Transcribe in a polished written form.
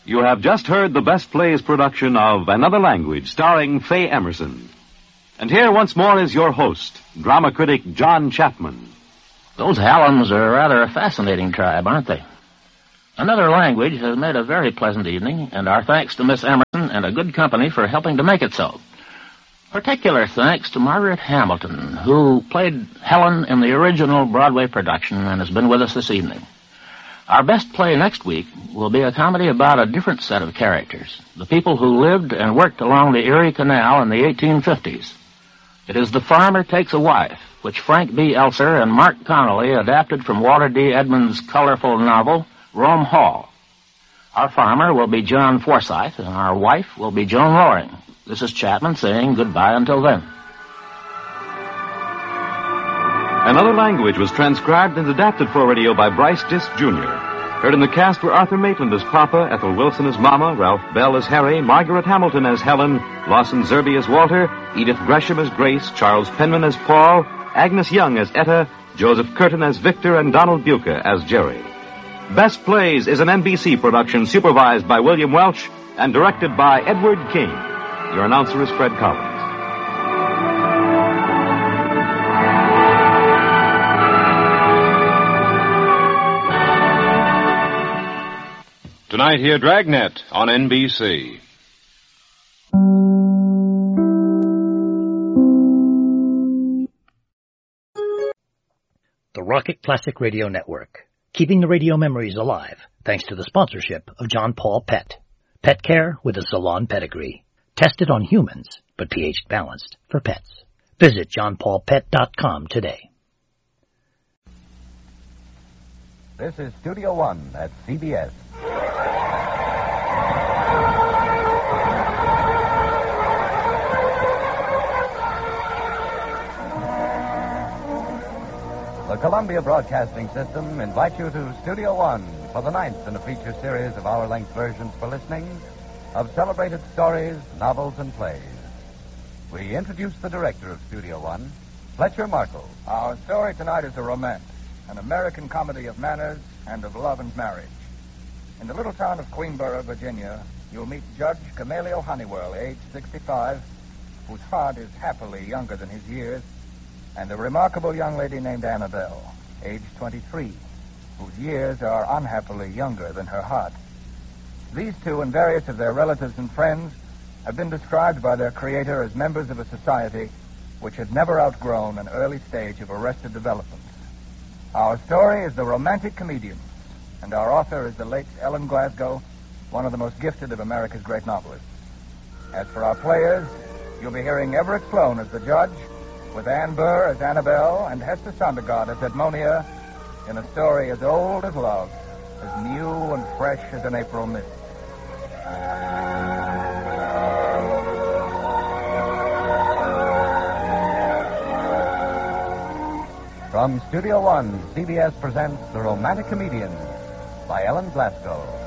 You have just heard the Best Plays production of Another Language, starring Faye Emerson. And here once more is your host, drama critic John Chapman. Those Hallams are rather a fascinating tribe, aren't they? Another Language has made a very pleasant evening, and our thanks to Miss Emerson and a good company for helping to make it so. Particular thanks to Margaret Hamilton, who played Helen in the original Broadway production and has been with us this evening. Our best play next week will be a comedy about a different set of characters, the people who lived and worked along the Erie Canal in the 1850s. It is The Farmer Takes a Wife, which Frank B. Elser and Mark Connolly adapted from Walter D. Edmonds' colorful novel, Rome Hall. Our farmer will be John Forsythe, and our wife will be Joan Loring. This is Chapman saying goodbye until then. Another Language was transcribed and adapted for radio by Bryce Disk Jr. Heard in the cast were Arthur Maitland as Papa, Ethel Wilson as Mama, Ralph Bell as Harry, Margaret Hamilton as Helen, Lawson Zerby as Walter, Edith Gresham as Grace, Charles Penman as Paul, Agnes Young as Etta, Joseph Curtin as Victor, and Donald Buca as Jerry. Best Plays is an NBC production supervised by William Welch and directed by Edward King. Your announcer is Fred Collins. Tonight, hear Dragnet on NBC. The Rocket Classic Radio Network, keeping the radio memories alive thanks to the sponsorship of John Paul Pet. Pet care with a salon pedigree. Tested on humans, but pH balanced for pets. Visit johnpaulpet.com today. This is Studio One at CBS. The Columbia Broadcasting System invites you to Studio One for the ninth in a feature series of hour-length versions for listening of celebrated stories, novels, and plays. We introduce the director of Studio One, Fletcher Markle. Our story tonight is a romance, an American comedy of manners and of love and marriage. In the little town of Queenborough, Virginia, you'll meet Judge Gamaliel Honeywell, age 65, whose heart is happily younger than his years, and a remarkable young lady named Annabelle, age 23, whose years are unhappily younger than her heart. These two and various of their relatives and friends have been described by their creator as members of a society which had never outgrown an early stage of arrested development. Our story is The Romantic Comedians, and our author is the late Ellen Glasgow, one of the most gifted of America's great novelists. As for our players, you'll be hearing Everett Sloane as the judge, with Ann Burr as Annabelle and Hester Sondergaard as Edmonia, in a story as old as love, as new and fresh as an April mist. From Studio One, CBS presents The Romantic Comedians by Ellen Glasgow.